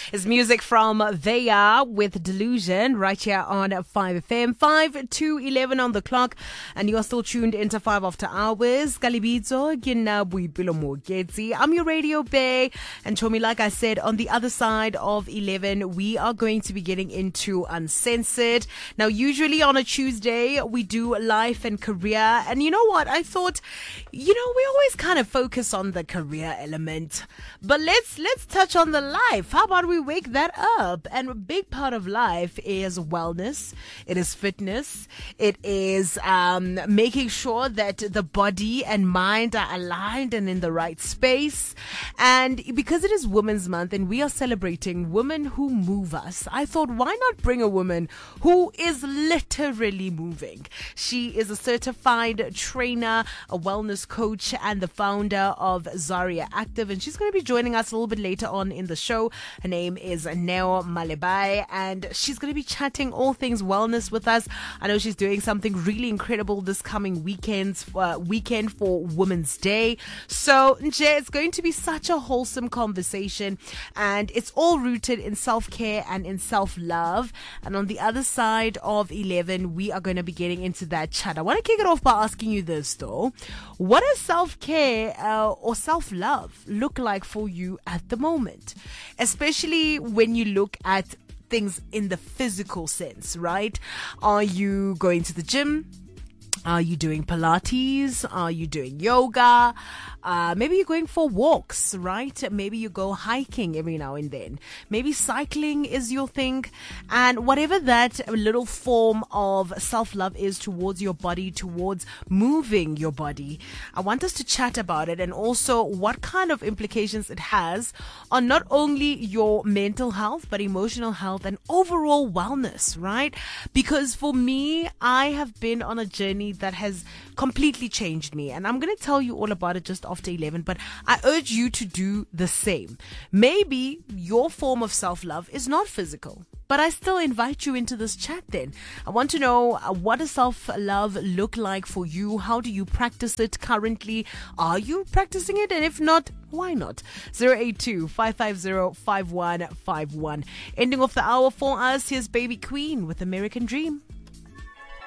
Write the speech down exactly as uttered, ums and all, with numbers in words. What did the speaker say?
It's music from They Are with Delusion right here on five F M. five to eleven on the clock, and you are still tuned into five After Hours. Kalibitso, Gina Buipilo Mogeti. I'm your Radio Bay, and Chomi, like I said, on the other side of eleven, we are going to be getting into Uncensored. Now, usually on a Tuesday, we do life and career, and you know what? I thought, you know, we always kind of focus on the career element, but let's let's touch on the life. How about we wake that up? And a big part of life is wellness. It is fitness. It is um, making sure that the body and mind are aligned and in the right space. And because it is Women's Month and we are celebrating women who move us, I thought, why not bring a woman who is literally moving? She is a certified trainer, a wellness coach, and the founder of Zaria Active. And she's going to be joining us a little bit later on in the show. Her name is Neo Malebai, and she's going to be chatting all things wellness with us. I know she's doing something really incredible this coming weekends, uh, weekend for Women's Day. So, Nje, it's going to be such a wholesome conversation, and it's all rooted in self-care and in self-love. And on the other side of eleven, we are going to be getting into that chat. I want to kick it off by asking you this, though. What does self-care uh, or self-love look like for you at the moment? Especially when you look at things in the physical sense, right? Are you going to the gym? Are you doing Pilates? Are you doing yoga? Uh, maybe you're going for walks, right? Maybe you go hiking every now and then. Maybe cycling is your thing. And whatever that little form of self-love is towards your body, towards moving your body, I want us to chat about it, and also what kind of implications it has on not only your mental health, but emotional health and overall wellness, right? Because for me, I have been on a journey that has completely changed me, and I'm going to tell you all about it just after eleven, but I urge you to do the same. Maybe your form of self-love is not physical, but I still invite you into this chat then. I want to know, uh, what does self-love look like for you? How do you practice it currently? Are you practicing it? And if not, why not? zero eight two, five five zero, five one five one. Ending off the hour for us, here's Baby Queen with American Dream.